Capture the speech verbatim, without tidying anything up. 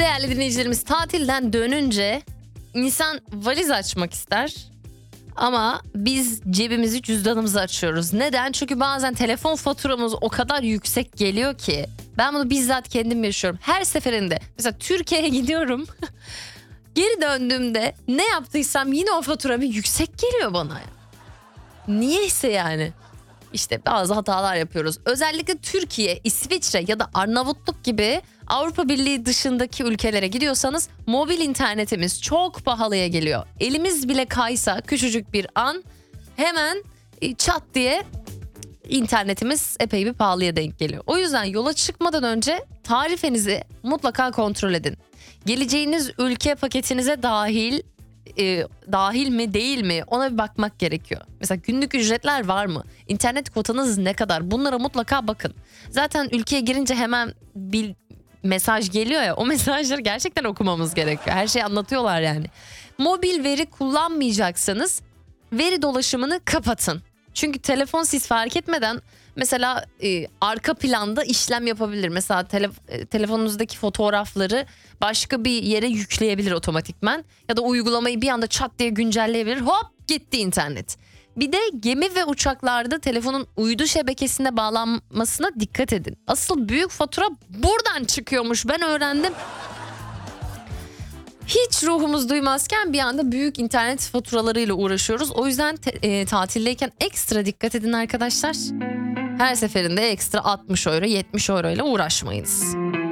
Değerli dinleyicilerimiz, tatilden dönünce insan valiz açmak ister. Ama biz cebimizi, cüzdanımızı açıyoruz. Neden? Çünkü bazen telefon faturamız o kadar yüksek geliyor ki. Ben bunu bizzat kendim yaşıyorum. Her seferinde mesela Türkiye'ye gidiyorum. Geri döndüğümde ne yaptıysam yine o fatura bir yüksek geliyor bana. Niyeyse yani. İşte bazı hatalar yapıyoruz. Özellikle Türkiye, İsviçre ya da Arnavutluk gibi Avrupa Birliği dışındaki ülkelere gidiyorsanız mobil internetimiz çok pahalıya geliyor. Elimiz bile kaysa küçücük bir an hemen çat diye internetimiz epey bir pahalıya denk geliyor. O yüzden yola çıkmadan önce tarifenizi mutlaka kontrol edin. Geleceğiniz ülke paketinize dahil e, dahil mi değil mi, ona bir bakmak gerekiyor. Mesela günlük ücretler var mı? İnternet kotanız ne kadar? Bunlara mutlaka bakın. Zaten ülkeye girince hemen bir mesaj geliyor ya, o mesajları gerçekten okumamız gerekiyor. Her şeyi anlatıyorlar yani. Mobil veri kullanmayacaksanız veri dolaşımını kapatın. Çünkü telefon siz fark etmeden mesela e, arka planda işlem yapabilir. Mesela tele, e, telefonunuzdaki fotoğrafları başka bir yere yükleyebilir otomatikman. Ya da uygulamayı bir anda çat diye güncelleyebilir. Hop gitti internet. Bir de gemi ve uçaklarda telefonun uydu şebekesine bağlanmasına dikkat edin. Asıl büyük fatura buradan çıkıyormuş, ben öğrendim. Hiç ruhumuz duymazken bir anda büyük internet faturalarıyla uğraşıyoruz. O yüzden te- e, tatildeyken ekstra dikkat edin arkadaşlar. Her seferinde ekstra altmış euro, yetmiş euro ile uğraşmayınız.